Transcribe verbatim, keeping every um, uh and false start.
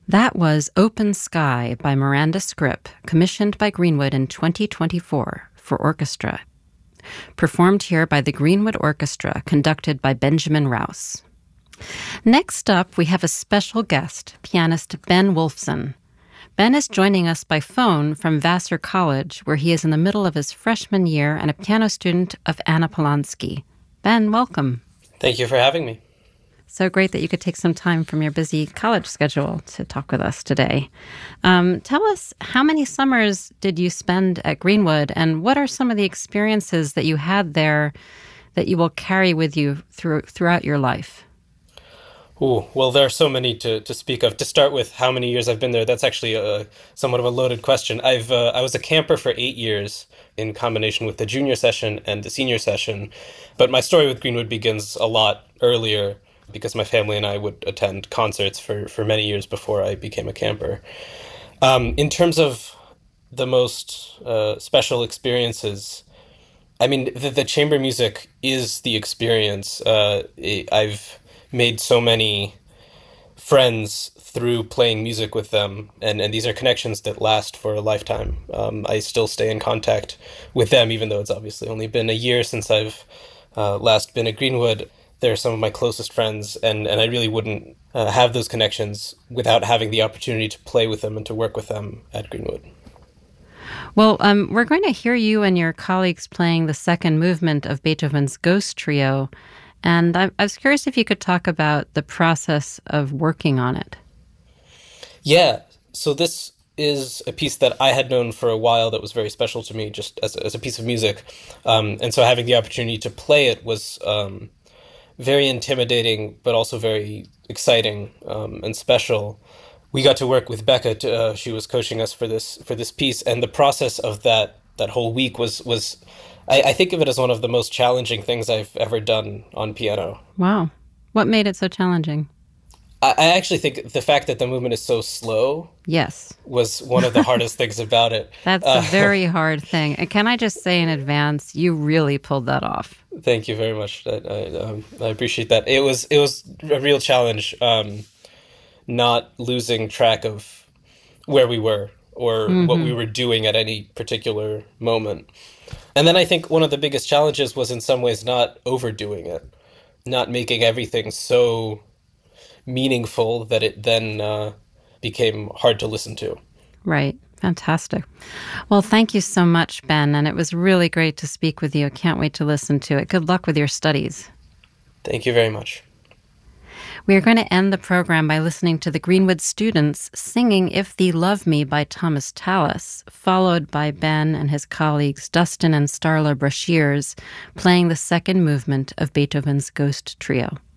That was Open Sky by Miranda Scripp, commissioned by Greenwood in twenty twenty-four for orchestra. Performed here by the Greenwood Orchestra, conducted by Benjamin Rouse. Next up, we have a special guest, pianist Ben Wolfson. Ben is joining us by phone from Vassar College, where he is in the middle of his freshman year and a piano student of Anna Polanski. Ben, welcome. Thank you for having me. So great that you could take some time from your busy college schedule to talk with us today. Um, tell us, how many summers did you spend at Greenwood, and what are some of the experiences that you had there that you will carry with you through, throughout your life? Ooh, well, there are so many to, to speak of. To start with, how many years I've been there, that's actually a, somewhat of a loaded question. I've uh, I was a camper for eight years in combination with the junior session and the senior session. But my story with Greenwood begins a lot earlier, because my family and I would attend concerts for, for many years before I became a camper. Um, in terms of the most uh, special experiences, I mean, the, the chamber music is the experience. Uh, I've made so many friends through playing music with them, and, and these are connections that last for a lifetime. Um, I still stay in contact with them, even though it's obviously only been a year since I've uh, last been at Greenwood. They're some of my closest friends, and, and I really wouldn't uh, have those connections without having the opportunity to play with them and to work with them at Greenwood. Well, um, we're going to hear you and your colleagues playing the second movement of Beethoven's Ghost Trio, and I, I was curious if you could talk about the process of working on it. Yeah, so this is a piece that I had known for a while that was very special to me, just as, as a piece of music, um, and so having the opportunity to play it was Um, very intimidating, but also very exciting um, and special. We got to work with Becca. To, uh, she was coaching us for this for this piece, and the process of that that whole week was was I, I think of it as one of the most challenging things I've ever done on piano. Wow, what made it so challenging? I, I actually think the fact that the movement is so slow, yes, was one of the hardest things about it. That's uh, a very hard thing. And can I just say in advance, you really pulled that off. Thank you very much. I, I, um, I appreciate that. It was it was a real challenge, um, not losing track of where we were or mm-hmm. what we were doing at any particular moment. And then I think one of the biggest challenges was in some ways not overdoing it, not making everything so meaningful that it then uh, became hard to listen to. Right. Fantastic. Well, thank you so much, Ben, and it was really great to speak with you. I can't wait to listen to it. Good luck with your studies. Thank you very much. We are going to end the program by listening to the Greenwood students singing If Thee Love Me by Thomas Tallis, followed by Ben and his colleagues Dustin and Starla Brashears playing the second movement of Beethoven's Ghost Trio.